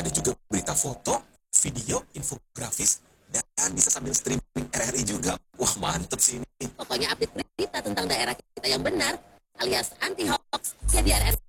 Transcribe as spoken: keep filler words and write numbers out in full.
Ada juga berita foto, video, infografis, dan bisa sambil streaming R R I juga. Wah, mantep sih ini. Pokoknya update berita tentang daerah kita yang benar alias anti hoax ya di R R I.